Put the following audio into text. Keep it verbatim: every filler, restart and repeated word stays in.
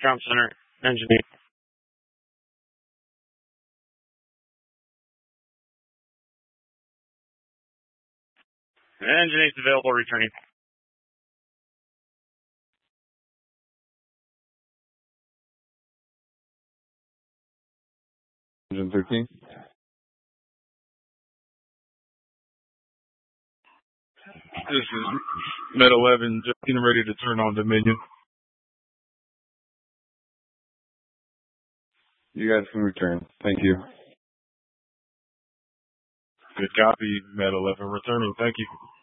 Comm Center, Engine eight. Engine eight's available, returning. Engine thirteen. This is Med eleven, just getting ready to turn on Dominion. You guys can return. Thank you. Good copy, Med eleven returning. Thank you.